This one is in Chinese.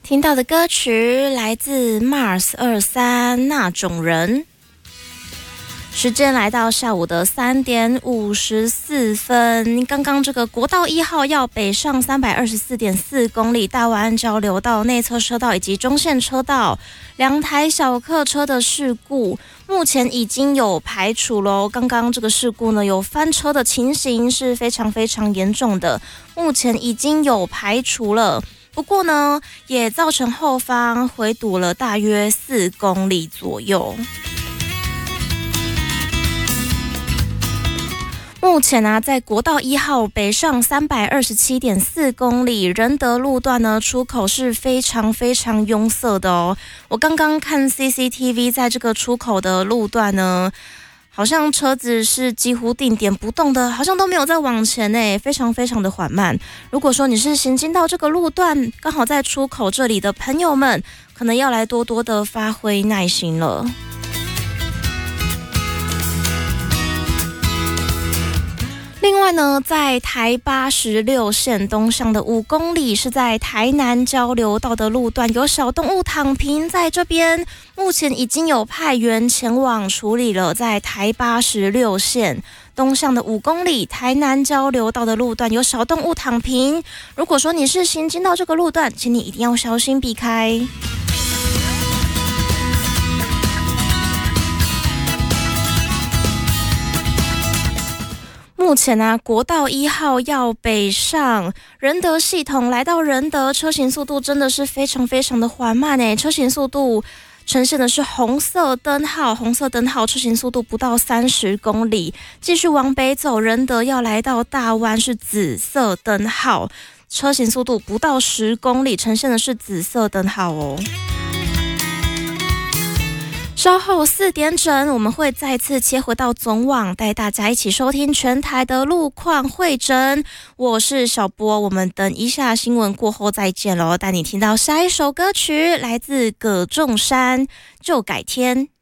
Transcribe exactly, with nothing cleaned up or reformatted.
听到的歌曲来自 Mars 二三那种人。时间来到下午的三点五十四分，刚刚这个国道一号要北上三百二十四点四公里，大湾交流道内侧车道以及中线车道两台小客车的事故，目前已经有排除咯。刚刚这个事故呢，有翻车的情形是非常非常严重的，目前已经有排除了。不过呢，也造成后方回堵了大约四公里左右。目前啊，在国道一号北上三百二十七点四公里仁德路段呢，出口是非常非常拥塞的哦。我刚刚看 C C T V， 在这个出口的路段呢，好像车子是几乎定点不动的，好像都没有在往前诶，非常非常的缓慢。如果说你是行经到这个路段，刚好在出口这里的朋友们，可能要来多多的发挥耐心了。另外呢，在台八十六线东向的五公里，是在台南交流道的路段，有小动物躺平在这边，目前已经有派员前往处理了。在台八十六线东向的五公里，台南交流道的路段有小动物躺平。如果说你是行经到这个路段，请你一定要小心避开。目前啊，国道一号要北上仁德系统，来到仁德，车行速度真的是非常非常的缓慢诶，车行速度呈现的是红色灯号，红色灯号车行速度不到三十公里，继续往北走，仁德要来到大湾是紫色灯号，车行速度不到十公里，呈现的是紫色灯号哦。稍后四点整，我们会再次切回到总网，带大家一起收听全台的路况汇整。我是小波，我们等一下新闻过后再见咯，带你听到下一首歌曲，来自葛仲山，就改天。